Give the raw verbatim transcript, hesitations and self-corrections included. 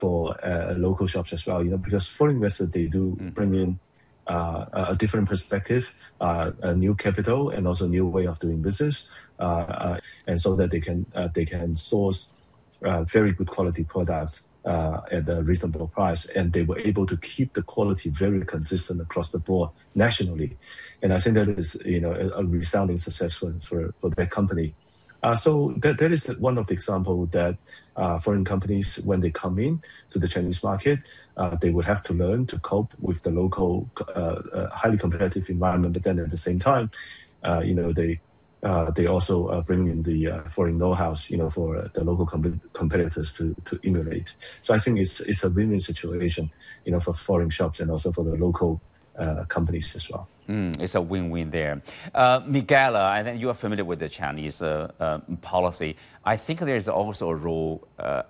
for uh, local shops as well. You know, because foreign investors, they do mm. bring in uh, a different perspective, uh, a new capital, and also a new way of doing business, uh, uh, and so that they can uh, they can source uh, very good quality products uh, at a reasonable price, and they were able to keep the quality very consistent across the board nationally. And I think that is, you know, a, a resounding success for, for, for that company. Uh, so that, that is one of the examples that uh, foreign companies, when they come in to the Chinese market, uh, they would have to learn to cope with the local uh, uh, highly competitive environment. But then at the same time, uh, you know, they uh, they also uh, bring in the uh, foreign know-hows, you know, for uh, the local com competitors to to emulate. So I think it's it's a win-win situation, you know, for foreign shops and also for the local uh, companies as well. Mm, it's a win-win there. Uh, Miguel, uh, I think you are familiar with the Chinese uh, uh, policy. I think there's also a rule uh,